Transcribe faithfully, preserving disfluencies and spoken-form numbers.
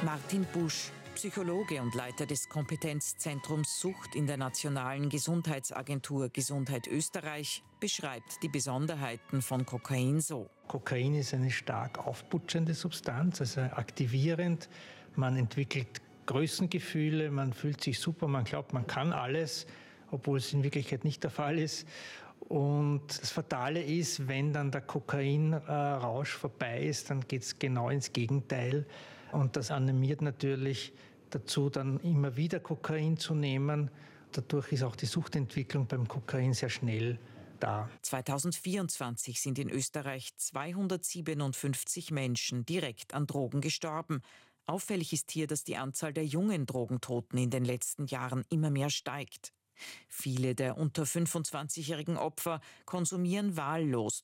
Martin Busch, Psychologe und Leiter des Kompetenzzentrums Sucht in der Nationalen Gesundheitsagentur Gesundheit Österreich, beschreibt die Besonderheiten von Kokain so. Kokain ist eine stark aufputschende Substanz, also aktivierend. Man entwickelt Größengefühle, man fühlt sich super, man glaubt, man kann alles, obwohl es in Wirklichkeit nicht der Fall ist. Und das Fatale ist, wenn dann der Kokainrausch vorbei ist, dann geht es genau ins Gegenteil. Und das animiert natürlich dazu, dann immer wieder Kokain zu nehmen. Dadurch ist auch die Suchtentwicklung beim Kokain sehr schnell da. zweitausendvierundzwanzig sind in Österreich zweihundertsiebenundfünfzig Menschen direkt an Drogen gestorben. Auffällig ist hier, dass die Anzahl der jungen Drogentoten in den letzten Jahren immer mehr steigt. Viele der unter fünfundzwanzigjährigen Opfer konsumieren wahllos